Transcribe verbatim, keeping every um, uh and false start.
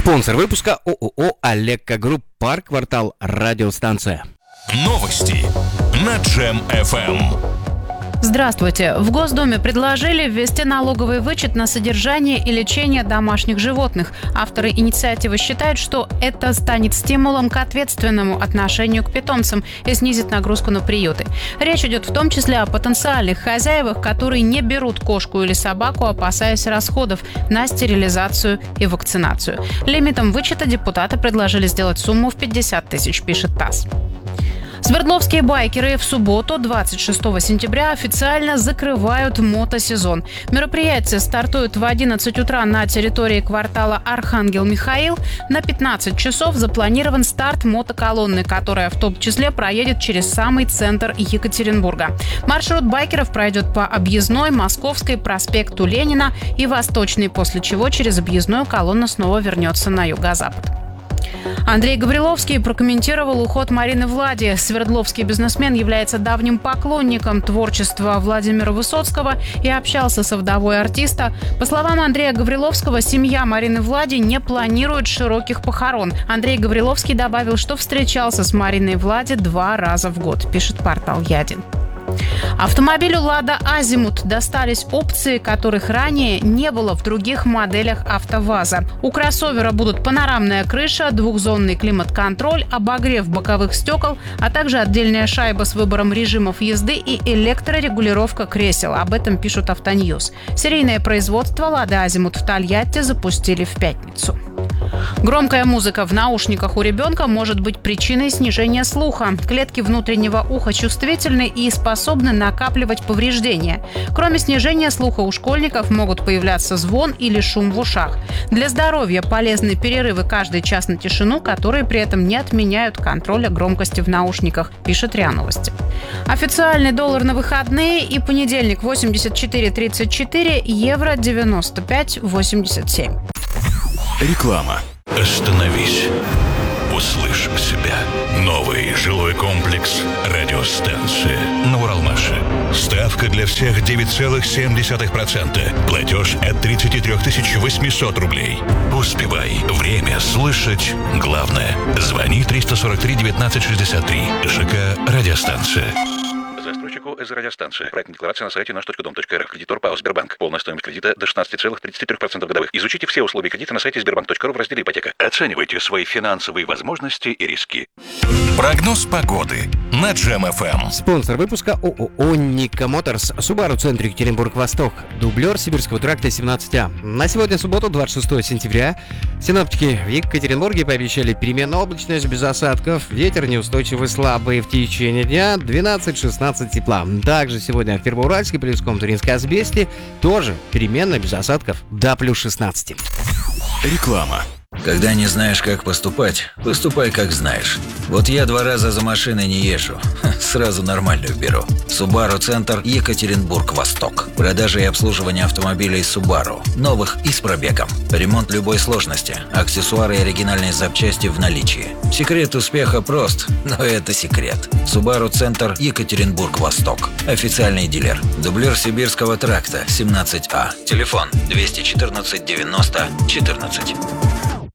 Спонсор выпуска ООО «Алекко Групп», парк, квартал, радиостанция. Новости на Джем эф эм. Здравствуйте. В Госдуме предложили ввести налоговый вычет на содержание и лечение домашних животных. Авторы инициативы считают, что это станет стимулом к ответственному отношению к питомцам и снизит нагрузку на приюты. Речь идет в том числе о потенциальных хозяевах, которые не берут кошку или собаку, опасаясь расходов на стерилизацию и вакцинацию. Лимитом вычета депутаты предложили сделать сумму в пятьдесят тысяч, пишет ТАСС. Свердловские байкеры в субботу, двадцать шестого сентября, официально закрывают мотосезон. Мероприятие стартует в одиннадцать утра на территории квартала Архангел Михаил. На пятнадцать часов запланирован старт мотоколонны, которая в том числе проедет через самый центр Екатеринбурга. Маршрут байкеров пройдет по Объездной, Московской, проспекту Ленина и Восточной, после чего через Объездную колонна снова вернется на юго-запад. Андрей Гавриловский прокомментировал уход Марины Влади. Свердловский бизнесмен является давним поклонником творчества Владимира Высоцкого и общался со вдовой артиста. По словам Андрея Гавриловского, семья Марины Влади не планирует широких похорон. Андрей Гавриловский добавил, что встречался с Мариной Влади два раза в год, пишет портал Ядин. Автомобилю «Лада Азимут» достались опции, которых ранее не было в других моделях АвтоВАЗа. У кроссовера будут панорамная крыша, двухзонный климат-контроль, обогрев боковых стекол, а также отдельная шайба с выбором режимов езды и электрорегулировка кресел. Об этом пишут Автоньюз. Серийное производство «Лада Азимут» в Тольятти запустили в пятницу. Громкая музыка в наушниках у ребенка может быть причиной снижения слуха. Клетки внутреннего уха чувствительны и способны накапливать повреждения. Кроме снижения слуха у школьников могут появляться звон или шум в ушах. Для здоровья полезны перерывы каждый час на тишину, которые при этом не отменяют контроля громкости в наушниках, пишет РИА Новости. Официальный доллар на выходные и понедельник восемьдесят четыре тридцать четыре, евро девяносто пять восемьдесят семь. Реклама. Остановись. Услышь себя. Новый жилой комплекс «Радиостанция» на Уралмаше. Ставка для всех девять целых семь десятых процента. Платеж от тридцать три тысячи восемьсот рублей. Успевай. Время слышать главное. Звони триста сорок три девятнадцать шестьдесят три. ЖК «Радиостанция». Застройщику из радиостанции. Проектная декларация на сайте наш точка дом точка эр эф. Кредитор ПАО «Сбербанк». Полная стоимость кредита до шестнадцати целых тридцати трёх процентов годовых. Изучите все условия кредита на сайте сбербанк точка ру в разделе «Ипотека». Оценивайте свои финансовые возможности и риски. Прогноз погоды на Джем эф эм. Спонсор выпуска ООО «Ника Моторс». Субару, центр Екатеринбург-Восток. Дублер Сибирского тракта семнадцать А. На сегодня субботу, двадцать шестого сентября. Синоптики в Екатеринбурге пообещали переменную облачность без осадков. Ветер неустойчивый слабый в течение дня двенадцать-шестнадцать тепла. Также сегодня в Первоуральске, Полевском, Туринской Азбесте тоже переменно без осадков до плюс шестнадцати. Реклама. Когда не знаешь, как поступать, поступай, как знаешь. Вот я два раза за машиной не езжу. Сразу нормальную беру. Subaru Центр, Екатеринбург-Восток. Продажа и обслуживание автомобилей Subaru. Новых и с пробегом. Ремонт любой сложности. Аксессуары и оригинальные запчасти в наличии. Секрет успеха прост, но это секрет. Subaru Центр, Екатеринбург-Восток. Официальный дилер. Дублер Сибирского тракта, семнадцать А. Телефон двести четырнадцать девяносто четырнадцать.